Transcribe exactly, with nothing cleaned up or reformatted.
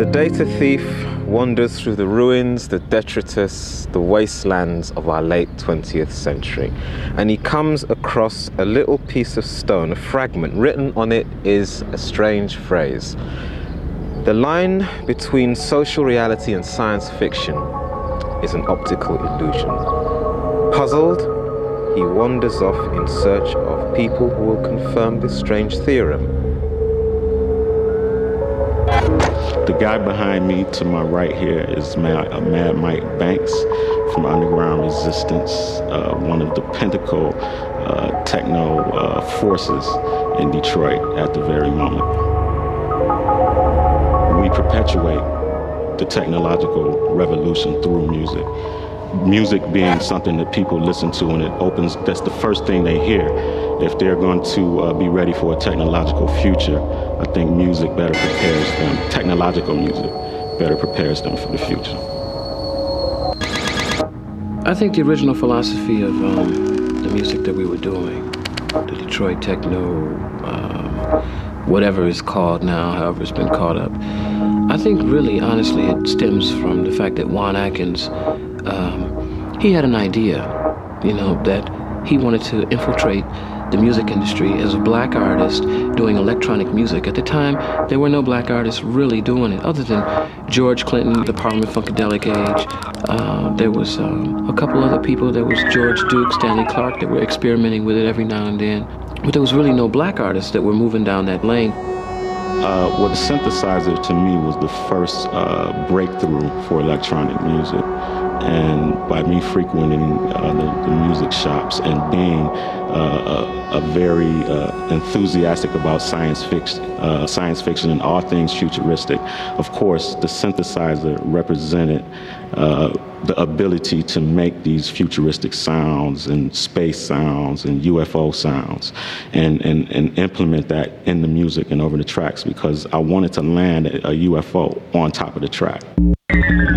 The data thief wanders through the ruins, the detritus, the wastelands of our late twentieth century. And he comes across a little piece of stone, a fragment. Written on it is a strange phrase. The line between social reality and science fiction is an optical illusion. Puzzled, he wanders off in search of people who will confirm this strange theorem. The guy behind me to my right here is Mad, uh, Mad Mike Banks from Underground Resistance, uh, one of the pinnacle uh, techno uh, forces in Detroit at the very moment. We perpetuate the technological revolution through music. Music being something that people listen to, and it opens, that's the first thing they hear. If they're going to uh, be ready for a technological future, I think music better prepares them, technological music better prepares them for the future. I think the original philosophy of um, the music that we were doing, the Detroit techno, um, whatever it's called now, however it's been caught up, I think really, honestly, it stems from the fact that Juan Atkins, um, he had an idea, you know, that he wanted to infiltrate the music industry as a black artist doing electronic music. At the time, there were no black artists really doing it, other than George Clinton, the Parliament Funkadelic age. Uh, there was um, a couple other people. There was George Duke, Stanley Clarke, that were experimenting with it every now and then. But there was really no black artists that were moving down that lane. Uh, well, the synthesizer to me was the first uh, breakthrough for electronic music. And by me frequenting uh, the, the music shops and being uh, a, a very uh, enthusiastic about science fiction, uh, science fiction and all things futuristic, of course, the synthesizer represented uh, the ability to make these futuristic sounds and space sounds and U F O sounds and, and, and implement that in the music and over the tracks, because I wanted to land a U F O on top of the track.